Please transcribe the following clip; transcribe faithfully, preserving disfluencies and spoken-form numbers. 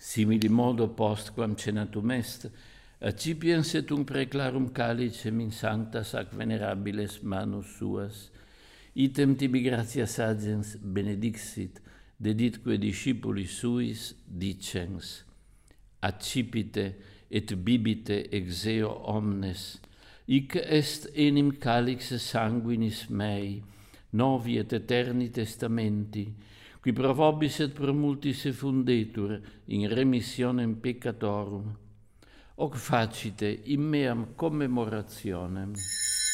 Simili modo postquam cenatum est, accipiens et un preclarum calicem in sanctas ac venerabiles manus suas, item tibi gratias agens benedixit, deditque discipulis suis dicens, accipite et bibite ex eo omnes, hic est enim calix sanguinis mei, novi et eterni testamenti, qui pro vobis et pro multis effundetur in remissionem peccatorum, hoc facite in meam commemorationem.